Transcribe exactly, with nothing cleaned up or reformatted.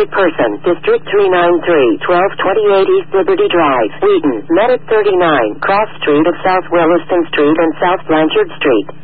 wanted person, District three ninety-three, twelve twenty-eight East Liberty Drive, Wheaton, met at thirty-nine, Cross Street of South Williston Street and South Blanchard Street.